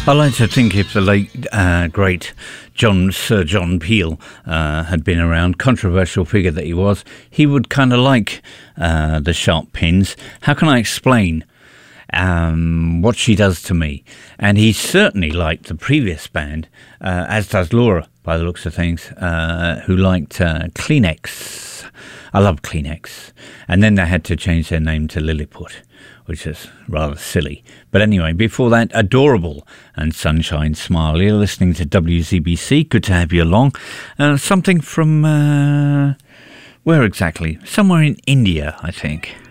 I like to think if the late, great Sir John Peel had been around, controversial figure that he was, he would kind of like the Sharp Pins. How can I explain what she does to me? And he certainly liked the previous band, as does Laura, by the looks of things, who liked Kleenex. I love Kleenex. And then they had to change their name to Lilliput, which is rather silly. But anyway, before that, Adorable and Sunshine Smile. You're listening to WZBC. Good to have you along. Something from, where exactly? Somewhere in India, I think.